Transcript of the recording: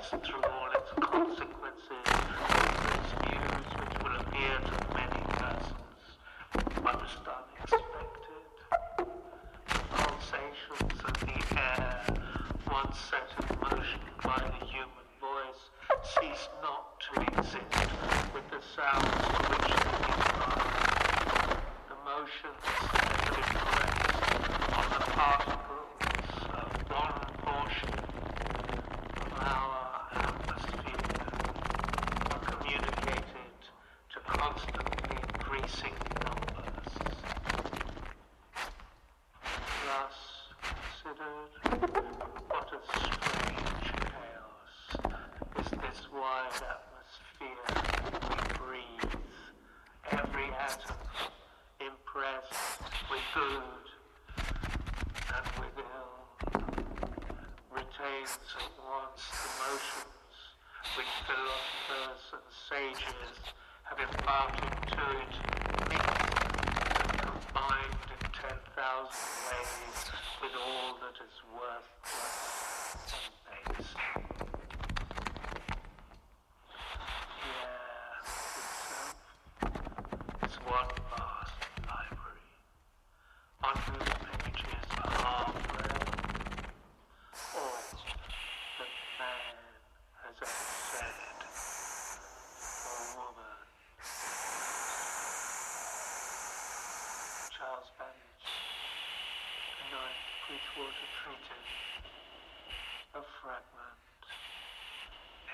universe through all its consequences, its views which will appear to many persons most unexpected. The pulsations of the air, once set in motion by the human voice, cease not to exist with the sounds to which they give rise. The motions that have been placed on the particles of one portion of our atmosphere are communicated to constantly increasing numbers. Thus considered, what a strange chaos is this wide atmosphere we breathe, every atom impressed with good and with ill, retains at once the motions which philosophers and sages have imparted to it, mixed and combined in 10,000 ways with all that is worthless and base. It's one vast library, on whose pages are forever all that man has ever said, or woman. Charles Babbage, 9th Bridgewater Treatise, a fragment.